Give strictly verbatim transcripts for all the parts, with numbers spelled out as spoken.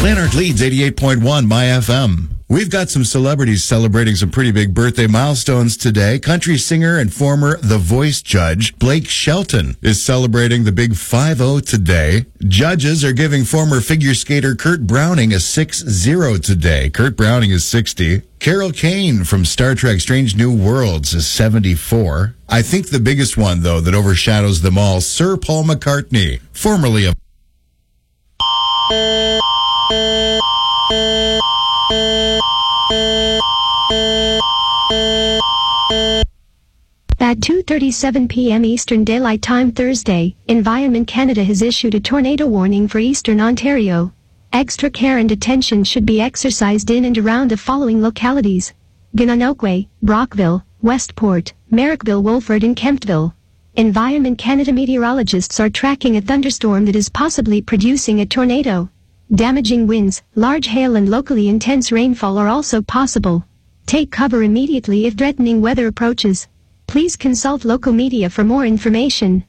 Lanark leads eighty-eight point one My F M. We've got some celebrities celebrating some pretty big birthday milestones today. Country singer and former The Voice judge Blake Shelton is celebrating the big five oh today. Judges are giving former figure skater Kurt Browning a six zero today. Kurt Browning is sixty. Carol Kane from Star Trek Strange New Worlds is seventy-four. I think the biggest one, though, that overshadows them all, Sir Paul McCartney, formerly of... At two thirty-seven p.m. Eastern Daylight Time Thursday, Environment Canada has issued a tornado warning for Eastern Ontario. Extra care and attention should be exercised in and around the following localities: Gananoque, Brockville, Westport, Merrickville, Wolford and Kemptville. Environment Canada meteorologists are tracking a thunderstorm that is possibly producing a tornado. Damaging winds, large hail and locally intense rainfall are also possible. Take cover immediately if threatening weather approaches. Please consult local media for more information.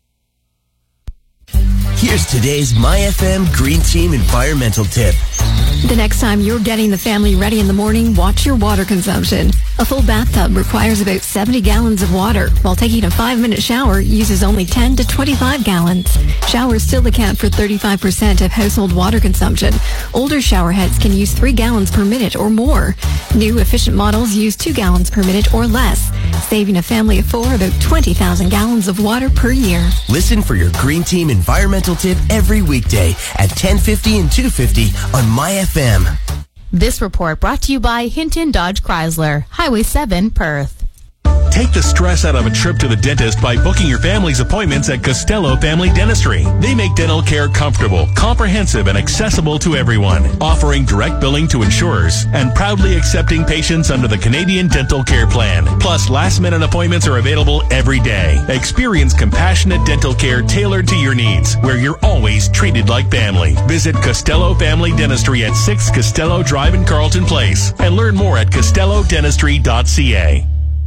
Here's today's My F M Green Team environmental tip. The next time you're getting the family ready in the morning, watch your water consumption. A full bathtub requires about seventy gallons of water, while taking a five-minute shower uses only ten to twenty-five gallons. Showers still account for thirty-five percent of household water consumption. Older shower heads can use three gallons per minute or more. New efficient models use two gallons per minute or less, saving a family of four about twenty thousand gallons of water per year. Listen for your Green Team environmental tip every weekday at ten fifty and two fifty on My F M. This report brought to you by Hinton Dodge Chrysler, Highway seven, Perth. Take the stress out of a trip to the dentist by booking your family's appointments at Costello Family Dentistry. They make dental care comfortable, comprehensive, and accessible to everyone, offering direct billing to insurers and proudly accepting patients under the Canadian Dental Care Plan. Plus, last-minute appointments are available every day. Experience compassionate dental care tailored to your needs, where you're always treated like family. Visit Costello Family Dentistry at six Costello Drive in Carleton Place and learn more at costello dentistry dot c a.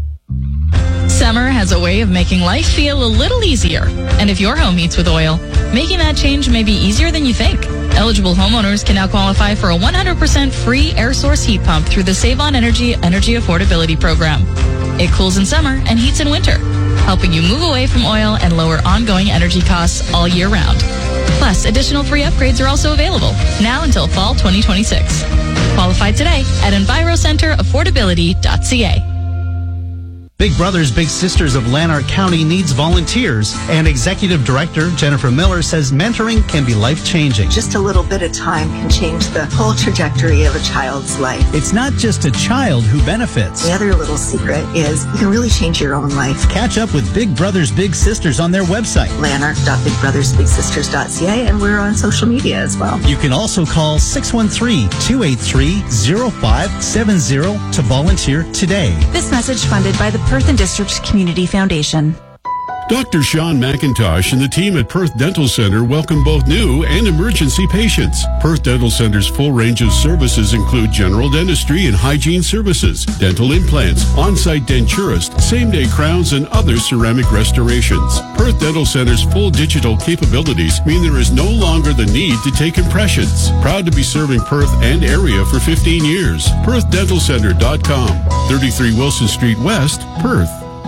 Summer has a way of making life feel a little easier. And if your home heats with oil, making that change may be easier than you think. Eligible homeowners can now qualify for a one hundred percent free air source heat pump through the Save on Energy Energy Affordability Program. It cools in summer and heats in winter, helping you move away from oil and lower ongoing energy costs all year round. Plus, additional free upgrades are also available, now until fall twenty twenty-six. Qualify today at enviro center affordability dot c a. Big Brothers Big Sisters of Lanark County needs volunteers, and Executive Director Jennifer Miller says mentoring can be life-changing. Just a little bit of time can change the whole trajectory of a child's life. It's not just a child who benefits. The other little secret is you can really change your own life. Catch up with Big Brothers Big Sisters on their website, lanark dot big brothers big sisters dot c a, and we're on social media as well. You can also call six one three, two eight three, zero five seven zero to volunteer today. This message funded by the Perth and District Community Foundation. Doctor Sean McIntosh and the team at Perth Dental Center welcome both new and emergency patients. Perth Dental Center's full range of services include general dentistry and hygiene services, dental implants, on-site denturist, same-day crowns, and other ceramic restorations. Perth Dental Center's full digital capabilities mean there is no longer the need to take impressions. Proud to be serving Perth and area for fifteen years. perth dental center dot com, thirty-three Wilson Street West, Perth.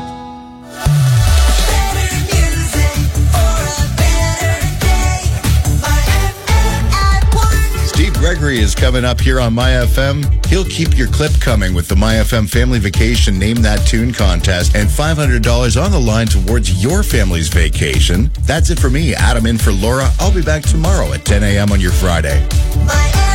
Gregory is coming up here on My F M. He'll keep your clip coming with the My F M Family Vacation Name That Tune contest and five hundred dollars on the line towards your family's vacation. That's it for me, Adam in for Laura. I'll be back tomorrow at ten a.m. on your Friday.